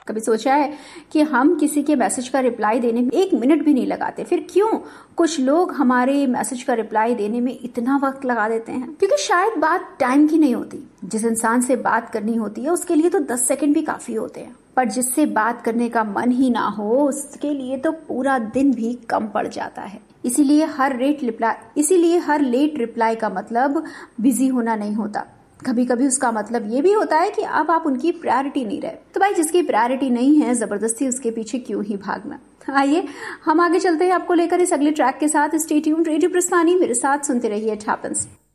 कभी सोचा है कि हम किसी के मैसेज का रिप्लाई देने में 1 मिनट भी नहीं लगाते, फिर क्यों कुछ लोग हमारे मैसेज का रिप्लाई देने में इतना वक्त लगा देते हैं? क्योंकि शायद बात टाइम की नहीं होती। जिस इंसान से बात करनी होती है उसके लिए तो 10 सेकंड भी काफी होते हैं, पर जिससे बात करने का मन ही ना हो उसके लिए तो पूरा दिन भी कम पड़ जाता है। इसीलिए हर लेट रिप्लाई का मतलब बिजी होना नहीं होता। कभी कभी उसका मतलब ये भी होता है कि अब आप उनकी प्रायोरिटी नहीं रहे। तो भाई जिसकी प्रायोरिटी नहीं है जबरदस्ती उसके पीछे क्यों ही भागना। आइए हम आगे चलते हैं आपको लेकर इस अगले ट्रैक के साथ। स्टे ट्यून्ड, रेडियो प्रस्थानी, मेरे साथ सुनते रहिए इट हैपेंस।